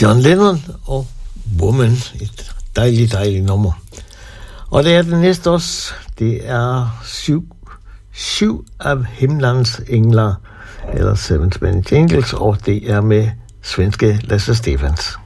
John Lennon og Woman, et dejligt nummer. Og det er det næste også. Det er syv af himlens engler, eller Seven Spanish Angels, og det er med svenske Lasse Stefans.